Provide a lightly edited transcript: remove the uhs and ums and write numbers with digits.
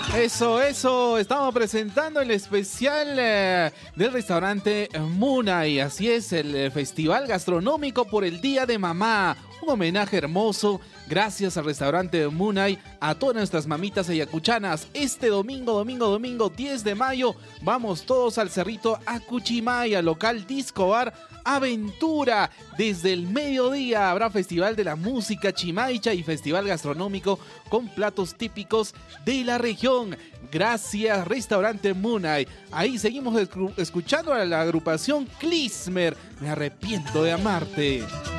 Eso, estamos presentando el especial del restaurante Munay, así es, el festival gastronómico por el Día de Mamá, un homenaje hermoso, gracias al restaurante Munay, a todas nuestras mamitas ayacuchanas. Este domingo 10 de mayo, vamos todos al Cerrito Acuchimaya, local Disco Bar Aventura. Desde el mediodía habrá Festival de la Música Chimaicha y Festival Gastronómico con platos típicos de la región. Gracias, Restaurante Munay. Ahí seguimos escuchando a la agrupación Klizmer. Me arrepiento de amarte.